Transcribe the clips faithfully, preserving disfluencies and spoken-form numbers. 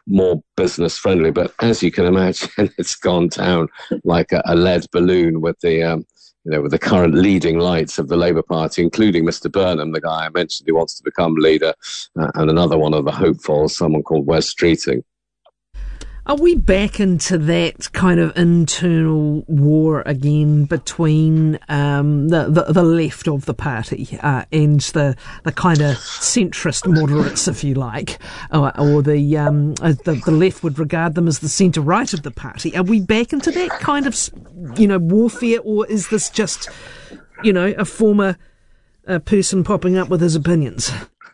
more business friendly. But as you can imagine, it's gone down like a, a lead balloon with the, um, you know, with the current leading lights of the Labour Party, including Mister Burnham, the guy I mentioned who wants to become leader, uh, and another one of the hopefuls, someone called Wes Streeting. Are we back into that kind of internal war again between um, the, the the left of the party uh, and the the kind of centrist moderates, if you like, or, or the, um, the the left would regard them as the centre right of the party? Are we back into that kind of, you know, warfare, or is this just, you know, a former uh, person popping up with his opinions?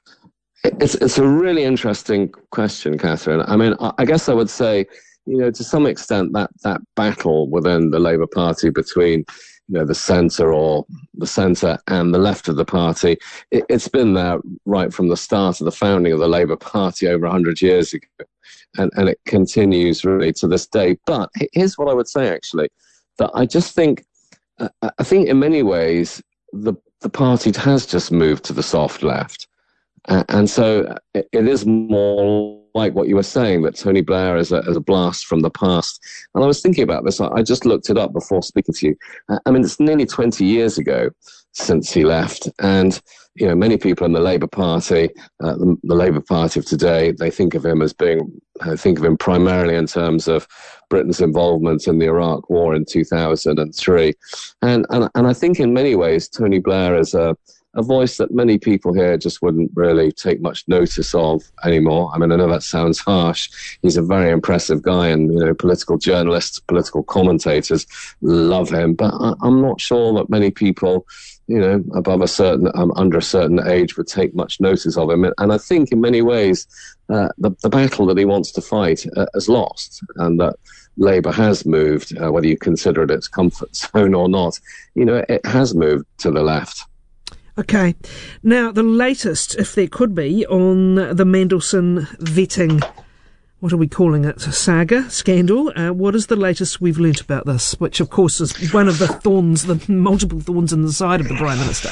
It's it's a really interesting question, Catherine. I mean, I guess I would say, you know, to some extent that that battle within the Labour Party between, you know, the centre or the centre and the left of the party, it, it's been there right from the start of the founding of the Labour Party over one hundred years ago. And, and it continues really to this day. But here's what I would say, actually, that I just think, uh, I think in many ways, the the party has just moved to the soft left. Uh, and so it, it is more like what you were saying, that Tony Blair is a, is a blast from the past. And I was thinking about this. I, I just looked it up before speaking to you. Uh, I mean, it's nearly twenty years ago since he left. And, you know, many people in the Labour Party, uh, the, the Labour Party of today, they think of him as being, I think of him primarily in terms of Britain's involvement in the Iraq War in two thousand three. And, and, and I think in many ways, Tony Blair is a, a voice that many people here just wouldn't really take much notice of anymore. I mean, I know that sounds harsh. He's a very impressive guy, and, you know, political journalists, political commentators love him. But I, I'm not sure that many people, you know, above a certain, um, under a certain age would take much notice of him. And I think in many ways, uh, the, the battle that he wants to fight uh, has lost, and that Labour has moved, uh, whether you consider it its comfort zone or not, you know, it has moved to the left. Okay. Now, the latest, if there could be, on the Mandelson vetting, what are we calling it, saga, scandal? Uh, what is the latest we've learnt about this, which, of course, is one of the thorns, the multiple thorns in the side of the Prime Minister?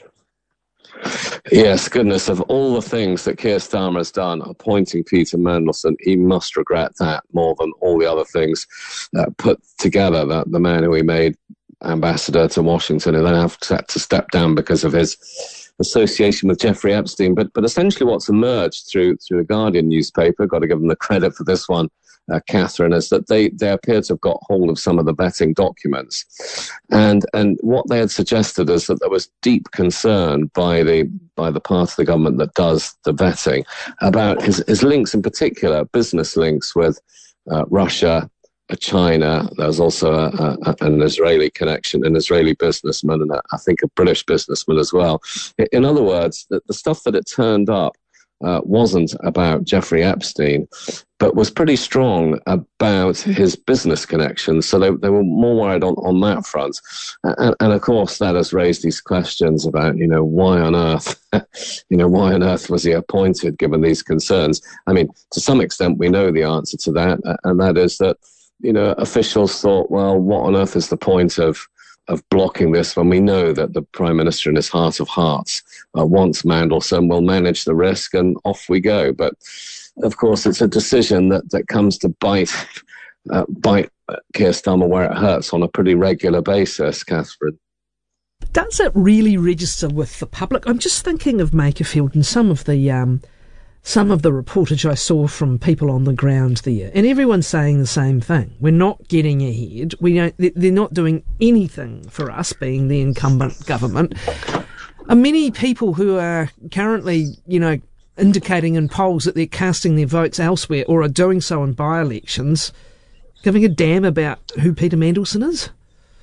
Yes, goodness, of all the things that Keir Starmer has done, appointing Peter Mandelson, he must regret that more than all the other things uh, put together, that the man who he made ambassador to Washington and then have to, to step down because of his association with Jeffrey Epstein. But but essentially what's emerged through through the Guardian newspaper, got to give them the credit for this one, uh, Catherine, is that they, they appear to have got hold of some of the vetting documents. And and what they had suggested is that there was deep concern by the by the part of the government that does the vetting about his, his links, in particular, business links with uh, Russia, China. There's also a, a, an Israeli connection, an Israeli businessman, and a, I think a British businessman as well. In other words, the, the stuff that had turned up uh, wasn't about Jeffrey Epstein, but was pretty strong about his business connections. So they, they were more worried on, on that front. And, and of course, that has raised these questions about, you know, why on earth, you know, why on earth was he appointed given these concerns? I mean, to some extent, we know the answer to that, and that is that, you know, officials thought, well, what on earth is the point of of blocking this when we know that the Prime Minister in his heart of hearts uh, wants Mandelson, will manage the risk, and off we go. But, of course, it's a decision that, that comes to bite, uh, bite Keir Starmer where it hurts on a pretty regular basis, Catherine. Does it really register with the public? I'm just thinking of Makerfield and some of the... Um Some of the reportage I saw from people on the ground there, and everyone's saying the same thing. We're not getting ahead. We don't, they're not doing anything for us, being the incumbent government. And many people who are currently, you know, indicating in polls that they're casting their votes elsewhere or are doing so in by-elections, giving a damn about who Peter Mandelson is?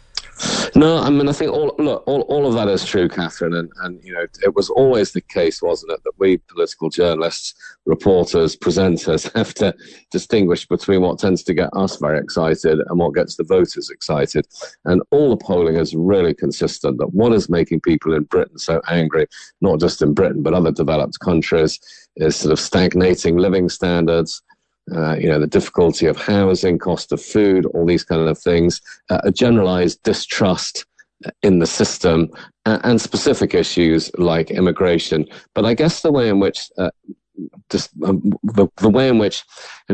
No, I mean, I think all look, all, all of that is true, Catherine, and, and you know, it was always the case, wasn't it, that we political journalists, reporters, presenters have to distinguish between what tends to get us very excited and what gets the voters excited. And all the polling is really consistent that what is making people in Britain so angry, not just in Britain, but other developed countries, is sort of stagnating living standards. Uh, you know, the difficulty of housing, cost of food, all these kind of things, uh, a generalized distrust in the system, uh, and specific issues like immigration. But I guess the way in which, uh, just, um, the, the way in which